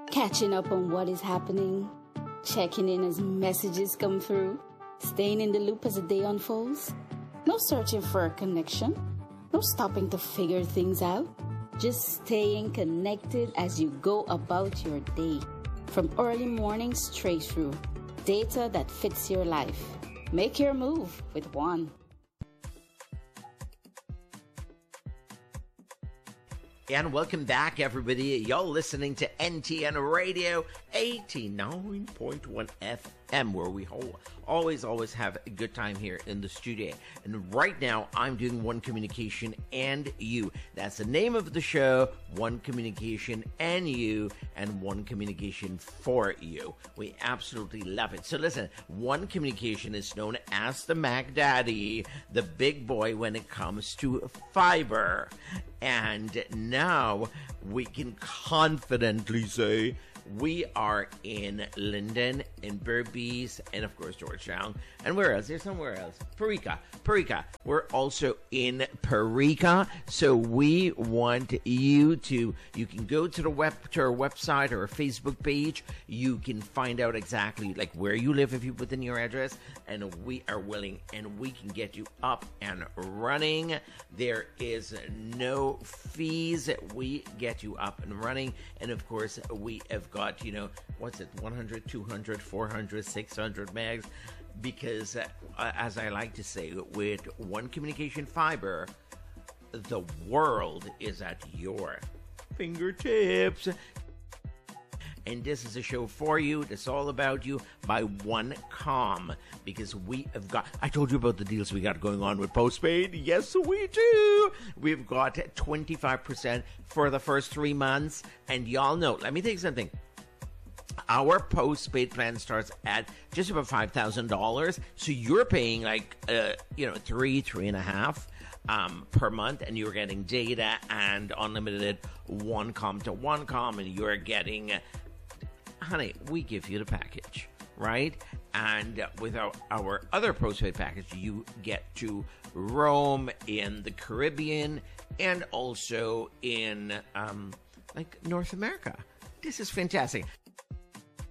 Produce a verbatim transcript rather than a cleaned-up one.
catching up on what is happening, checking in as messages come through, staying in the loop as the day unfolds. No searching for a connection, no stopping to figure things out, just staying connected as you go about your day. From early morning straight through, data that fits your life. Make your move with one. And welcome back, everybody. Y'all listening to N T N Radio eighty-nine point one F M, where we ho- always, always have a good time here in the studio. And right now, I'm doing One Communication and You. That's the name of the show, One Communication and You, and One Communication for You. We absolutely love it. So listen, One Communication is known as the Mac Daddy, the big boy when it comes to fiber. And now we can confidently say we are in Linden, in Berbice, and of course Georgetown. And where else? There's somewhere else. Parika. Parika. We're also in Parika. So we want you to, you can go to the web, to our website or our Facebook page. You can find out exactly like where you live if you put in your address. And we are willing and we can get you up and running. There is no fees. We get you up and running. And of course, we have got Got, you know, what's it, one hundred, two hundred, four hundred, six hundred megs, because uh, as I like to say, with One Communication Fiber, the world is at your fingertips. And this is a show for you. That's all about you by OneCom, because we have got, I told you about the deals we got going on with postpaid. Yes, we do. We've got twenty-five percent for the first three months. And y'all know, let me tell you something. Our postpaid plan starts at just about five thousand dollars. So you're paying like, uh, you know, three, three and a half um, per month. And you're getting data and unlimited OneCom to OneCom. And you're getting, uh, honey, we give you the package, right? And uh, with our, our other postpaid package, you get to roam in the Caribbean and also in um, like North America. This is fantastic.